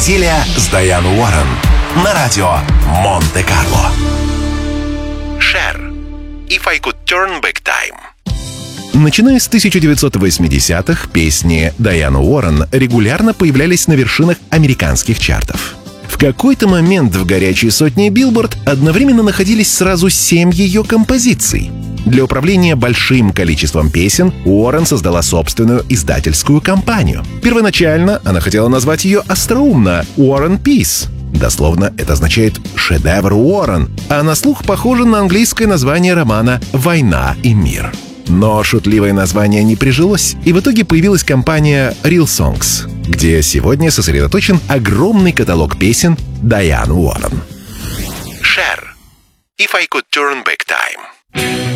Неделя с Дайан Уоррен на радио Монте-Карло. Cher. If I Could Turn Back Time. Начиная с 1980-х, песни Дайан Уоррен регулярно появлялись на вершинах американских чартов. В какой-то момент в горячей сотне Billboard одновременно находились сразу 7 ее композиций. Для управления большим количеством песен Уоррен создала собственную издательскую компанию. Первоначально она хотела назвать ее остроумно «War and Peace». Дословно это означает «шедевр Уоррен», а на слух похоже на английское название романа «Война и мир». Но шутливое название не прижилось, и в итоге появилась компания Real Songs, где сегодня сосредоточен огромный каталог песен Дайан Уоррен. Cher. If I Could Turn Back Time.